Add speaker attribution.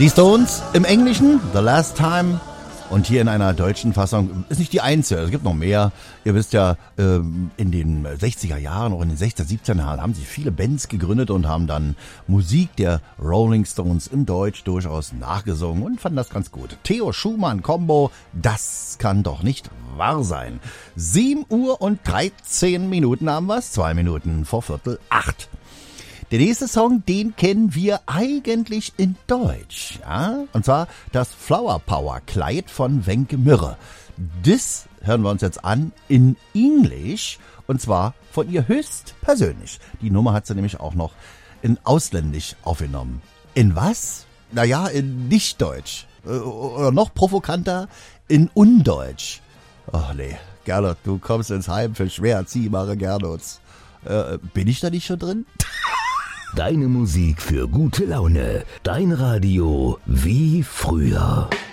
Speaker 1: Die Stones im Englischen, The Last Time. Und hier in einer deutschen Fassung, ist nicht die einzige, es gibt noch mehr. Ihr wisst ja, in den 60er Jahren, auch in den 60er, 70er Jahren haben sie viele Bands gegründet und haben dann Musik der Rolling Stones im Deutsch durchaus nachgesungen und fanden das ganz gut. Theo Schumann Combo, das kann doch nicht wahr sein. 7 Uhr und 13 Minuten haben wir es, 2 Minuten vor 7:45. Der nächste Song, den kennen wir eigentlich in Deutsch, ja? Und zwar das Flower Power Kleid von Wenke Mürre. Das hören wir uns jetzt an in Englisch und zwar von ihr höchstpersönlich. Die Nummer hat sie nämlich auch noch in Ausländisch aufgenommen. In was? Naja, in Nichtdeutsch. Oder noch provokanter, in Undeutsch. Ach nee, Gernot, du kommst ins Heim für schwer erziehbare Gernots. Bin ich da nicht schon drin?
Speaker 2: Deine Musik für gute Laune. Dein Radio wie früher.